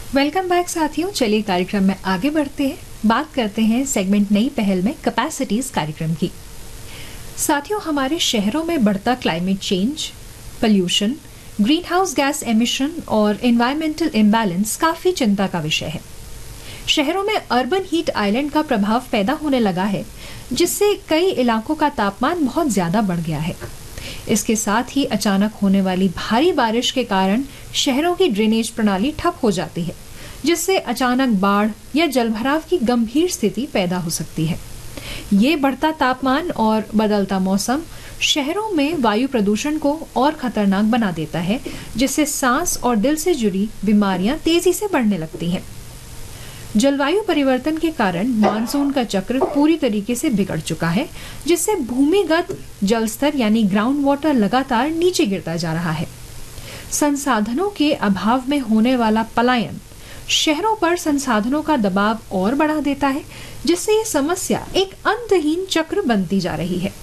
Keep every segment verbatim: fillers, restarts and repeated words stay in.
Welcome back साथियों। चलिए कार्यक्रम में आगे बढ़ते हैं, बात करते हैं सेगमेंट नई पहल में कैपेसिटीज कार्यक्रम की। साथियों, हमारे शहरों में बढ़ता climate change, pollution, green house gas emission और एनवायरमेंटल इम्बैलेंस काफी चिंता का विषय है। शहरों में अर्बन हीट आइलैंड का प्रभाव पैदा होने लगा है, जिससे कई इलाकों का तापमान बहुत ज्यादा बढ़ गया है। इसके साथ ही अचानक होने वाली भारी बारिश के कारण शहरों की ड्रेनेज प्रणाली ठप हो जाती है, जिससे अचानक बाढ़ या जलभराव की गंभीर स्थिति पैदा हो सकती है। ये बढ़ता तापमान और बदलता मौसम शहरों में वायु प्रदूषण को और खतरनाक बना देता है, जिससे सांस और दिल से जुड़ी बीमारियां तेजी से बढ़ने लगती हैं। जलवायु परिवर्तन के कारण मानसून का चक्र पूरी तरीके से बिगड़ चुका है, जिससे भूमिगत जल स्तर यानी ग्राउंड वाटर लगातार नीचे गिरता जा रहा है। संसाधनों के अभाव में होने वाला पलायन शहरों पर संसाधनों का दबाव और बढ़ा देता है, जिससे ये समस्या एक अंतहीन चक्र बनती जा रही है।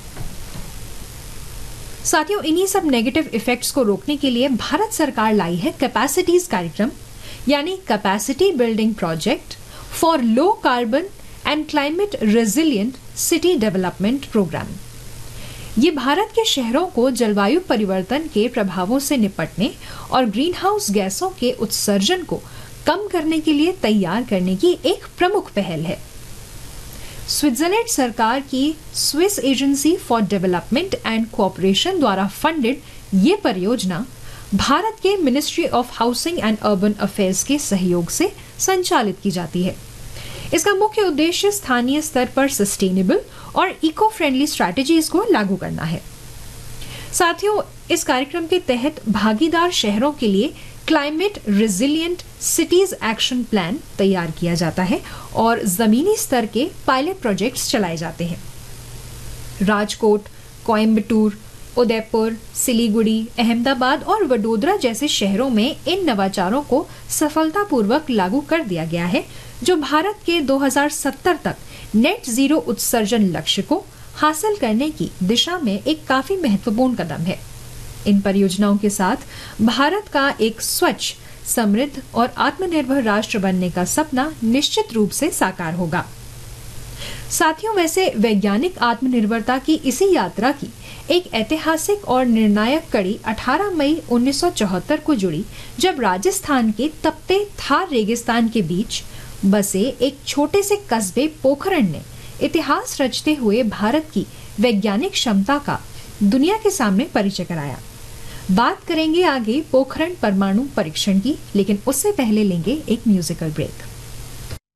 साथियों, इन्हीं सब नेगेटिव इफेक्ट्स को रोकने के लिए भारत सरकार लाई है कैपेसिटीज कार्यक्रम, यानी capacity building project for low carbon and climate resilient city development programme. ये भारत के शहरों को जलवायु परिवर्तन के प्रभावों से निपटने और ग्रीन हाउस गैसों के उत्सर्जन को कम करने के लिए तैयार करने की एक प्रमुख पहल है। स्विट्जरलैंड सरकार की Swiss agency for development and cooperation द्वारा फंडेड ये परियोजना भारत के ministry of housing and urban affairs के सहयोग से संचालित की जाती है। इसका मुख्य उद्देश्य स्थानीय स्तर पर सस्टेनेबल और इको फ्रेंडली स्ट्रैटेजीज को लागू करना है। साथियों, इस कार्यक्रम के तहत भागीदार शहरों के लिए climate resilient cities action plan तैयार किया जाता है और जमीनी स्तर के पायलट प्रोजेक्ट्स चलाए जाते हैं। राजकोट, कोयम्बटूर, उदयपुर, सिलीगुड़ी, अहमदाबाद और वडोदरा जैसे शहरों में इन नवाचारों को सफलतापूर्वक लागू कर दिया गया है, जो भारत के दो हज़ार सत्तर तक नेट जीरो उत्सर्जन लक्ष्य को हासिल करने की दिशा में एक काफी महत्वपूर्ण कदम है। इन परियोजनाओं के साथ भारत का एक स्वच्छ, समृद्ध और आत्मनिर्भर राष्ट्र बनने का सपना निश्चित रूप से साकार होगा। साथियों, वैसे वैज्ञानिक आत्मनिर्भरता की इसी यात्रा की एक ऐतिहासिक और निर्णायक कड़ी अठारह मई उन्नीस सौ चौहत्तर को जुड़ी, जब राजस्थान के तपते थार रेगिस्तान के बीच बसे एक छोटे से कस्बे पोखरण ने इतिहास रचते हुए भारत की वैज्ञानिक क्षमता का दुनिया के सामने परिचय कराया। बात करेंगे आगे पोखरण परमाणु परीक्षण की, लेकिन उससे पहले लेंगे एक म्यूजिकल ब्रेक।